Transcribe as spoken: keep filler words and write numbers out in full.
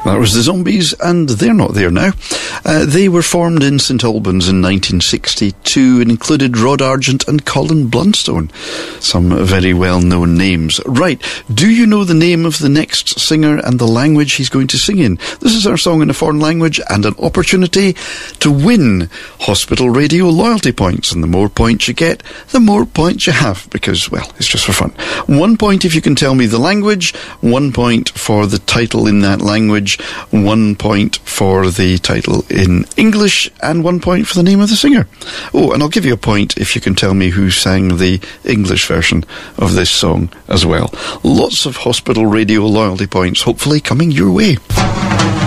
That was the Zombies, and they're not there now. Uh, they were formed in St Albans in nineteen sixty-two and included Rod Argent and Colin Blunstone. Some very well-known names. Right, do you know the name of the next singer and the language he's going to sing in? This is our song in a foreign language and an opportunity to win Hospital Radio loyalty points. And the more points you get, the more points you have, because, well, it's just for fun. One point if you can tell me the language, one point for the title in that language, one point for the title in English, and one point for the name of the singer. Oh, and I'll give you a point if you can tell me who sang the English version of this song as well. Lots of Hospital Radio loyalty points, hopefully coming your way.